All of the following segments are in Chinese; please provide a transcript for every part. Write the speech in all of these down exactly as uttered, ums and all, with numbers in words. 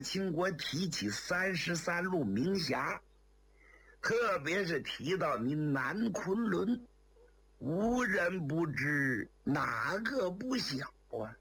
秦国提起三十三路名侠，特别是提到你南昆仑，无人不知，哪个不晓啊？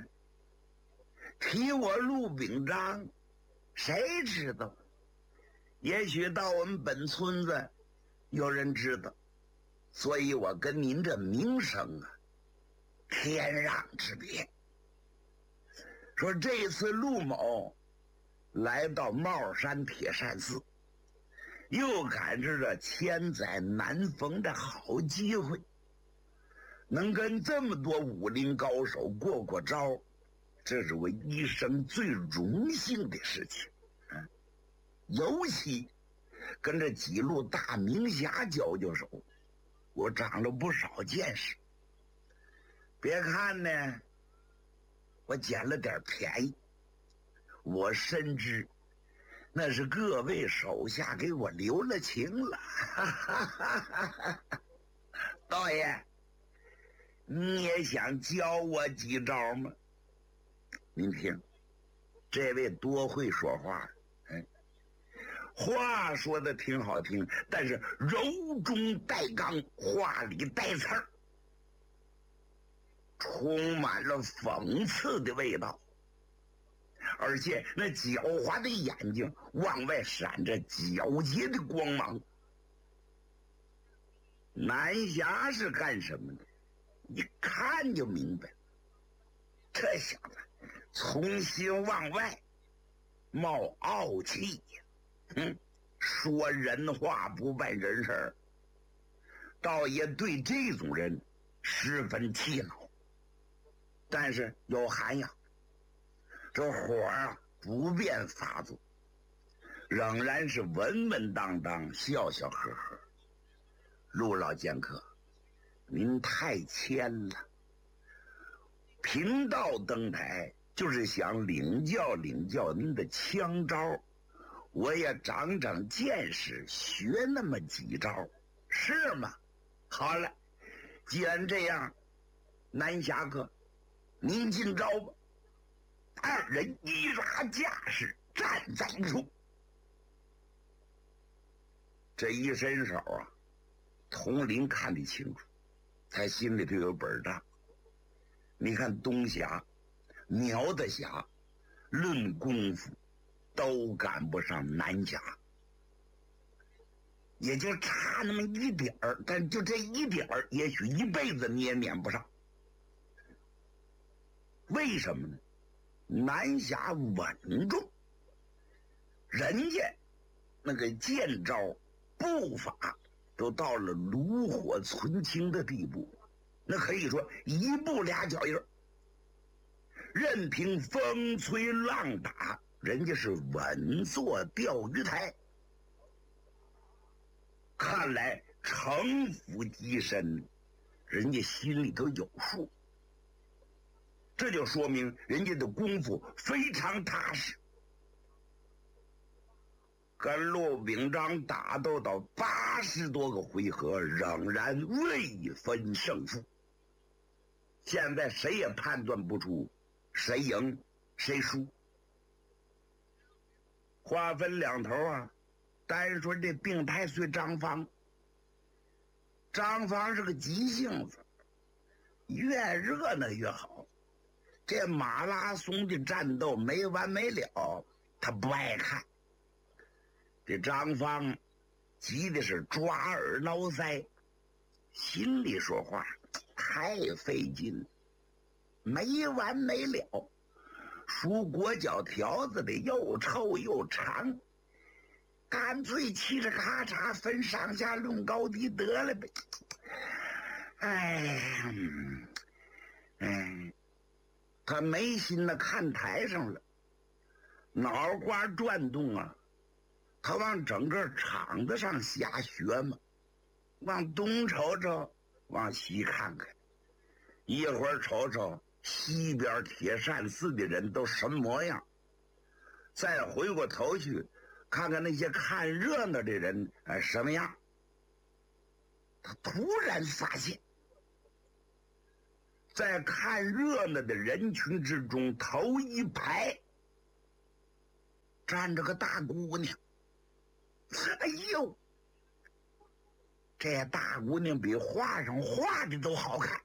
提我陆秉章，谁知道？也许到我们本村子有人知道，所以我跟您这名声啊，天壤之别。说这次陆某来到帽山铁扇寺，又赶着这千载难逢的好机会，能跟这么多武林高手过过招，这是我一生最荣幸的事情。嗯，尤其跟这几路大名侠交交手，我长了不少见识。别看呢，我捡了点便宜，我深知那是各位手下给我留了情了。道爷，你也想教我几招吗？您听，这位多会说话，嗯，话说的挺好听，但是柔中带刚，话里带刺儿，充满了讽刺的味道，而且那狡猾的眼睛往外闪着皎洁的光芒。南侠是干什么的？一看就明白，这小子从心往外冒傲气呀，嗯，说人话不办人事儿。倒也对这种人十分气恼，但是有涵养，这火啊不便发作，仍然是稳稳当当，笑笑呵呵。陆老剑客，您太谦了，贫道登台就是想领教领教您的枪招，我也长长见识，学那么几招，是吗？好了，既然这样，南侠客，您进招吧。二人一拉架势，站在一处。这一伸手啊，统领看得清楚，他心里头有本账。你看东侠、苗子侠，论功夫都赶不上南侠，也就差那么一点儿，但就这一点儿，也许一辈子你也撵不上。为什么呢？南侠稳重，人家那个剑招步伐都到了炉火纯青的地步，那可以说一步俩脚印儿，任凭风吹浪打，人家是稳坐钓鱼台。看来城府极深，人家心里头有数，这就说明人家的功夫非常踏实。跟陆秉章打斗到八十多个回合，仍然未分胜负。现在谁也判断不出谁赢谁输。话分两头啊，单说这病太岁张芳，张芳是个急性子，越热闹越好。这马拉松的战斗没完没了，他不爱看。这张芳急的是抓耳挠腮，心里说话太费劲，没完没了。梳裹脚条子的又臭又长，干脆嘁哧咔嚓分上下论高低得了呗。哎，嗯，他没心的看台上了，脑瓜转动啊，他往整个场子上瞎学嘛，往东瞅瞅，往西看看，一会儿瞅瞅西边铁扇寺的人都什么模样，再回过头去看看那些看热闹的人哎什么样。他突然发现，在看热闹的人群之中，头一排站着个大姑娘。哎呦，这大姑娘比画上画的都好看，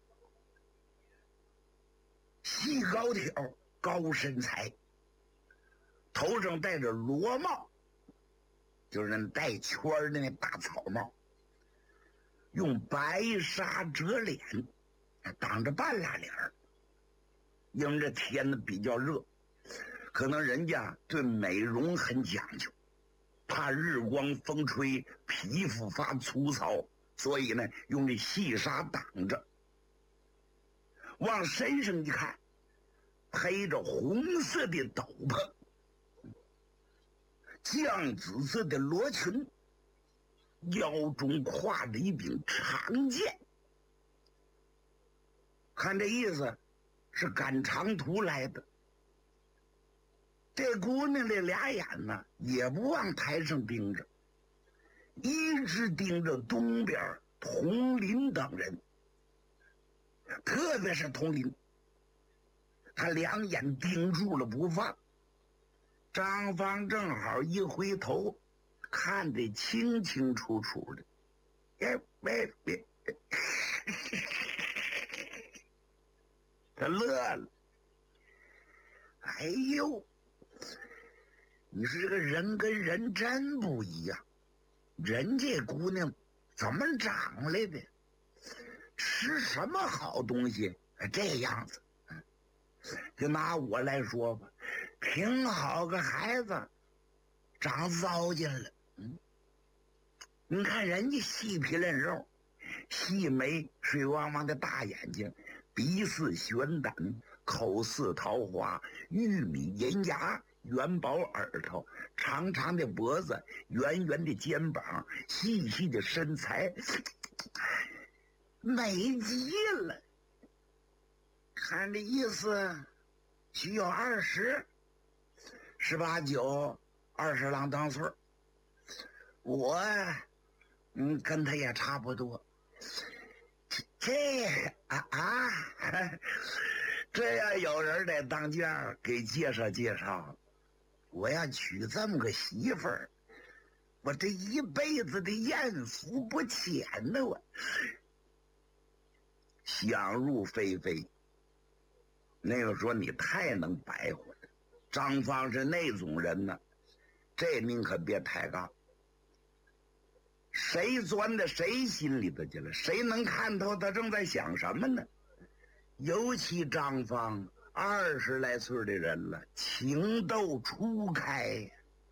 细高挑，高身材，头上戴着罗帽，就是那带圈的那大草帽，用白纱遮脸，挡着半拉脸儿。因为这天呢比较热，可能人家对美容很讲究，怕日光风吹皮肤发粗糙，所以呢用这细纱挡着。往身上一看，披着红色的斗篷，绛紫色的罗裙，腰中挎着一柄长剑。看这意思是赶长途来的。这姑娘这俩眼呢也不往台上盯着，一直盯着东边佟林等人，特别是佟林，他两眼盯住了不放。张芳正好一回头，看得清清楚楚的，哎别别，他乐了。哎呦，你说这个人跟人真不一样，人这姑娘怎么长来的？吃什么好东西这样子？就拿我来说吧，挺好个孩子，长糟践了。嗯，你看人家细皮嫩肉，细眉水汪汪的大眼睛，鼻似玄丹，口似桃花，玉米银牙，元宝耳朵，长长的脖子，圆圆的肩膀，细细的身材，美极了。看这意思，需要二十，十八九，二十郎当岁。我，嗯，跟他也差不多。这啊啊，这要有人在当家给介绍介绍，我要娶这么个媳妇儿，我这一辈子的艳福不浅呢。我想入非非。那个说你太能白活了，张芳是那种人呢，这您可别抬杠。谁钻到谁心里头去了？谁能看透他正在想什么呢？尤其张芳二十来岁的人了，情窦初开，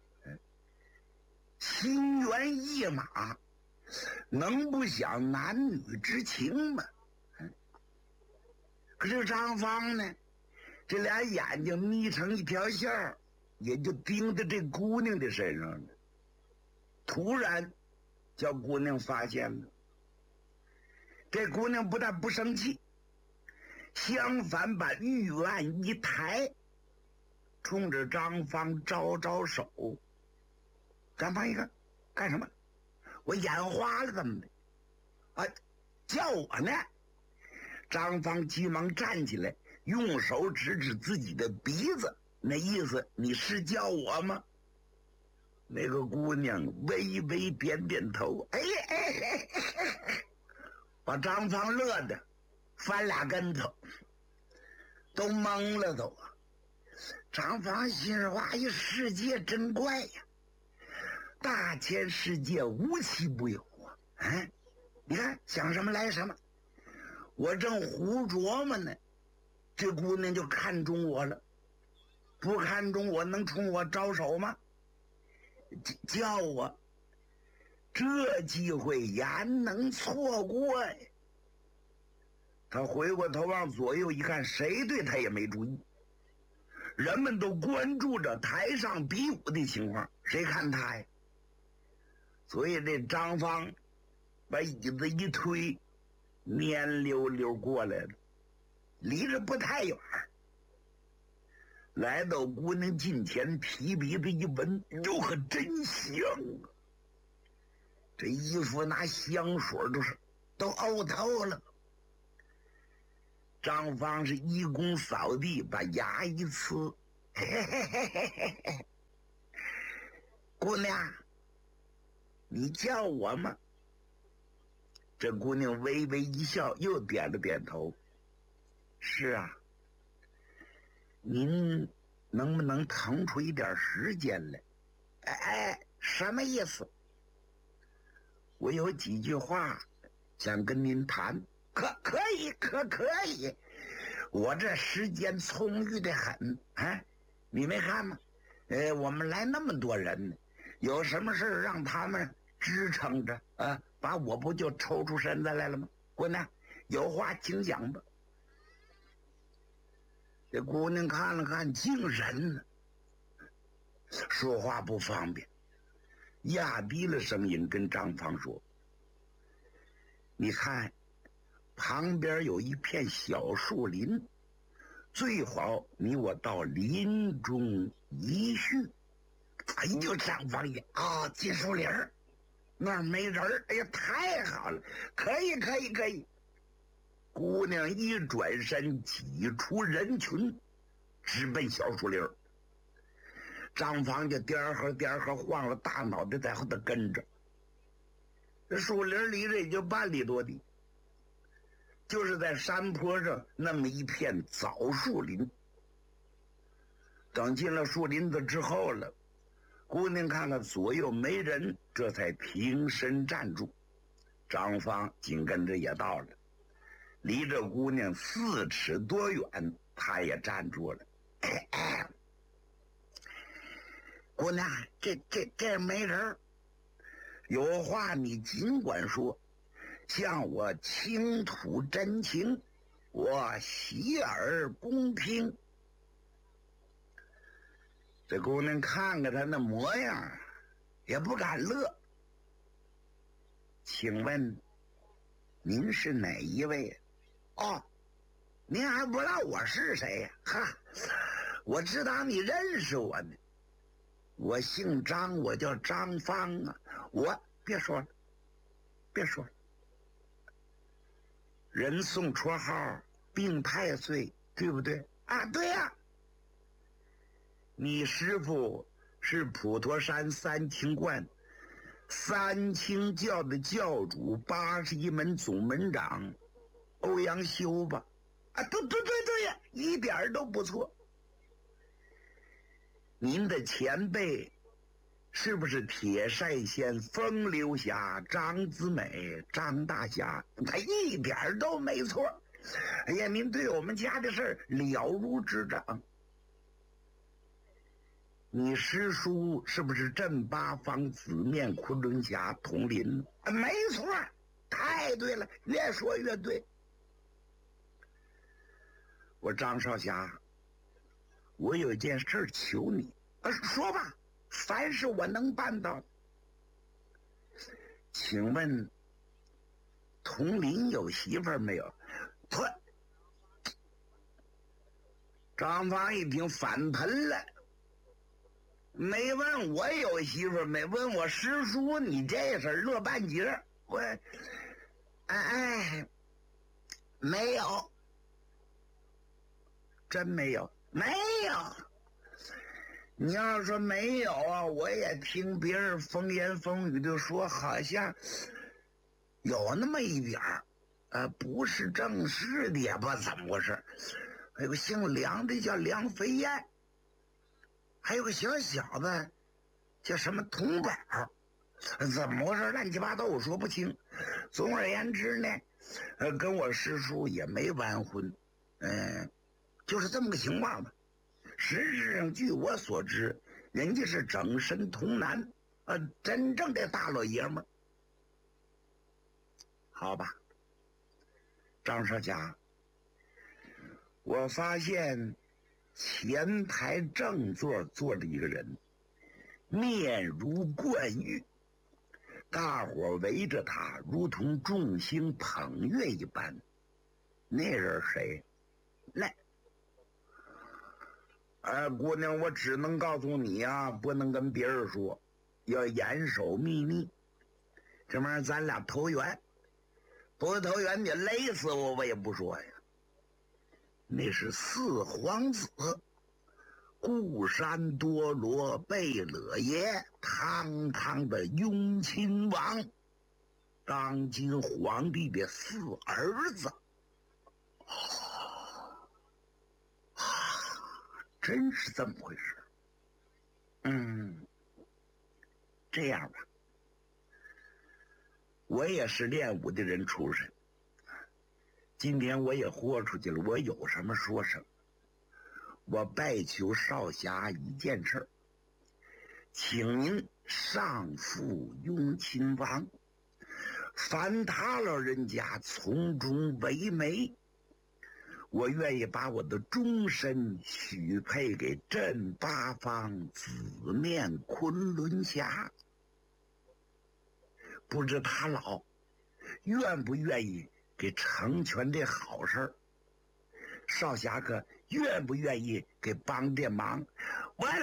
心猿意马，能不想男女之情吗？可是张芳呢，这俩眼睛眯成一条线儿，也就盯在这姑娘的身上了。突然叫姑娘发现了，这姑娘不但不生气，相反把玉案一抬，冲着张芳招招手。张芳一看，干什么？我眼花了怎么的？啊，叫我呢？张芳急忙站起来，用手指指自己的鼻子，那意思你是叫我吗？那个姑娘微微点点头，哎哎哎哎，把张芳乐的翻俩跟头，都懵了都。张芳心说：哇，一世界真怪呀，大千世界无奇不有啊！哎，你看想什么来什么。我正胡琢磨呢，这姑娘就看中我了。不看中我能冲我招手吗？叫我，这机会焉能错过呀？他回过头往左右一看，谁对他也没注意。人们都关注着台上比武的情况，谁看他呀？所以这张芳把椅子一推，蔫溜溜过来了，离着不太远。来到姑娘近前，提鼻子一闻，哟呵，真香啊！这衣服拿香水都是都沤透了。张芳是一躬扫地，把牙一呲，嘿嘿嘿嘿嘿嘿， 姑娘，你叫我吗？这姑娘微微一笑，又点了点头。是啊，您能不能腾出一点时间来？哎哎，什么意思？我有几句话想跟您谈。可可以，可可以，我这时间充裕的很啊！你没看吗？呃，我们来那么多人呢，有什么事让他们支撑着啊？把我不就抽出身子来了吗？姑娘，有话请讲吧。这姑娘看了看，竟人呢，说话不方便，压低了声音跟张芳说：“你看。”旁边有一片小树林，最好你我到林中一叙。哎呦，张芳一啊、哦，进树林儿，那儿没人儿。哎呀，太好了，可以，可以，可以。姑娘一转身，挤出人群，直奔小树林儿。张芳就颠呵颠呵晃了大脑袋在后头跟着。这树林离着也就半里多地。就是在山坡上那么一片枣树林。等进了树林子之后了，姑娘看看左右没人，这才停身站住。张芳紧跟着也到了，离着姑娘四尺多远，她也站住了。哎哎，姑娘，这这这没人，有话你尽管说。向我倾吐真情，我洗耳恭听。这姑娘看看他那模样，也不敢乐。请问您是哪一位？哦，您还不知道我是谁呀？哈，我知道你认识我呢。我姓张，我叫张芳啊。我别说了，别说了。人送绰号病太岁，对不对啊？对呀、啊。你师父是普陀山三清观三清教的教主，八十一门总门长欧阳修吧？啊，对对对对呀，一点都不错。您的前辈是不是铁帅县风流侠张子美张大侠？他一点都没错。哎呀，您对我们家的事了如指掌。你师叔是不是正八方紫面昆仑侠统领？没错，太对了，越说越对。我张少侠，我有件事求你，啊，说吧，凡是我能办到。请问统领有媳妇儿没有？呸！张芳一听反喷了，没问我有媳妇儿没，问我师叔，你这事乐半截。我哎哎没有，真没有，没有。你要说没有啊，我也听别人风言风语的说，好像有那么一点儿，呃，不是正式的，也不知道怎么回事。有个姓梁的叫梁飞燕，还有个小小子叫什么童宝，怎么回事？乱七八糟，我说不清。总而言之呢，呃，跟我师叔也没完婚，嗯、呃，就是这么个情况吧。实质上，据我所知，人家是整身童男，呃，真正的大老爷们儿。好吧，张少侠，我发现前台正座坐着一个人，面如冠玉，大伙围着他，如同众星捧月一般。那人谁？那。哎，姑娘，我只能告诉你啊，不能跟别人说，要严守秘密。这玩意儿咱俩投缘，不投缘你勒死我，我也不说呀。那是四皇子， 固山多罗贝勒爷，堂堂的雍亲王，当今皇帝的四儿子。啊，真是这么回事。嗯，这样吧，我也是练武的人出身，今天我也豁出去了，我有什么说什么。我拜求少侠一件事，请您上父雍亲王，凡他老人家从中为媒，我愿意把我的终身许配给镇八方紫面昆仑侠。不知他老愿不愿意给成全这好事？少侠可愿不愿意给帮点忙？完了，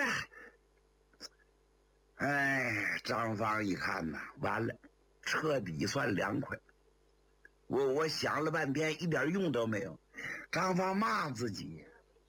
哎，张芳一看呐，完了，彻底算凉快。我我想了半天，一点用都没有。张芳骂自己：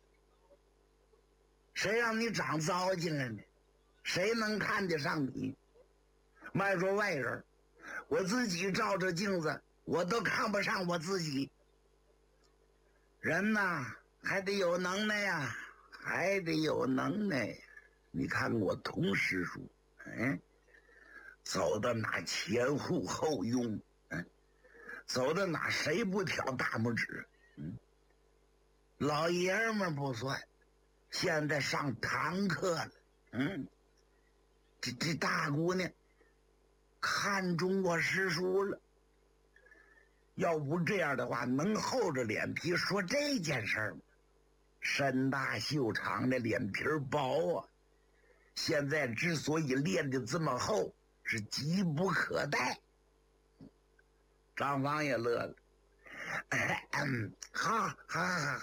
谁让你长糟践了呢？谁能看得上你？别说外人，我自己照着镜子，我都看不上我自己。人呐，还得有能耐呀，还得有能耐。你看我童师叔，嗯，走到哪前呼后拥，嗯，走到哪谁不挑大拇指，嗯，老爷们不算，现在上堂课了，嗯，这这大姑娘看中我师叔了。要不这样的话，能厚着脸皮说这件事儿吗？身大袖长的脸皮薄啊，现在之所以练得这么厚，是急不可待。张芳也乐了，哎，嗯，好，好，好，好，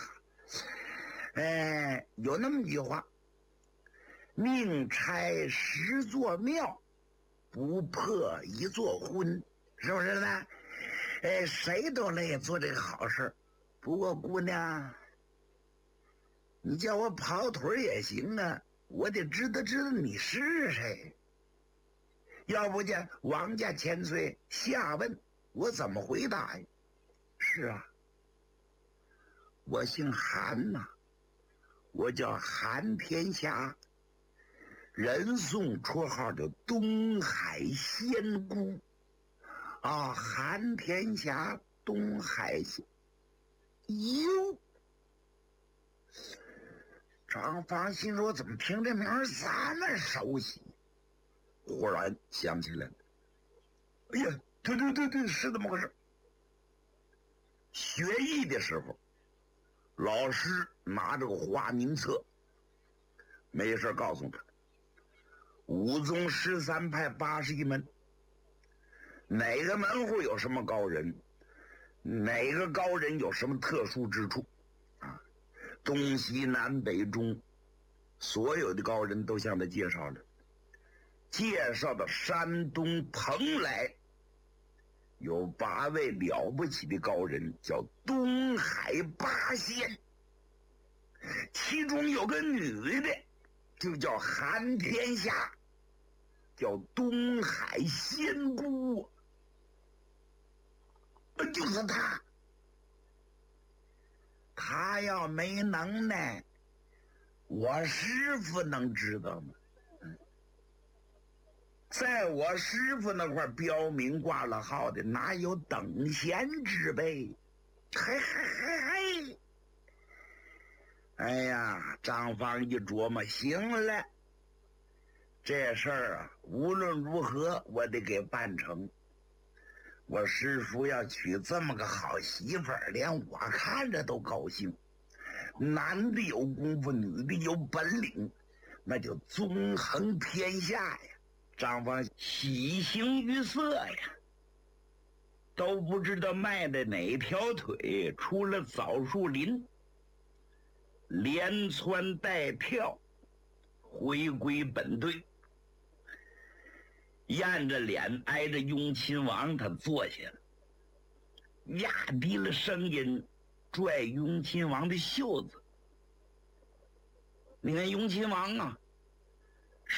哎，有那么句话：宁拆十座庙，不破一座婚，是不是呢？哎，谁都乐意做这个好事。不过姑娘，你叫我跑腿也行啊，我得知道知道你是谁。要不见王家千岁下问，我怎么回答呀？是啊，我姓韩呐、啊，我叫韩天霞，人送绰号叫东海仙姑。啊，韩天霞，东海仙。哟，张芳心说怎么听这名儿这么熟悉？忽然想起来了，哎呀，对对对对，是这么回事。学艺的时候，老师拿着个花名册，没事告诉他，武宗十三派八十一门，哪个门户有什么高人，哪个高人有什么特殊之处啊？东西南北中，所有的高人都向他介绍了。介绍到山东蓬莱，有八位了不起的高人，叫东海八仙，其中有个女的，就叫韩天霞，叫东海仙姑。就是他，他要没能耐，我师傅能知道吗？在我师傅那块标明挂了号的，哪有等闲之辈？嘿嘿嘿嘿！哎呀，张芳一琢磨，行了，这事儿啊，无论如何我得给办成。我师叔要娶这么个好媳妇儿，连我看着都高兴。男的有功夫，女的有本领，那就纵横天下呀！张芳喜形于色呀，都不知道迈的哪条腿出了枣树林，连窜带跳回归本队，压着脸挨着雍亲王，他坐下了，压低了声音拽雍亲王的袖子： 你看永亲王啊，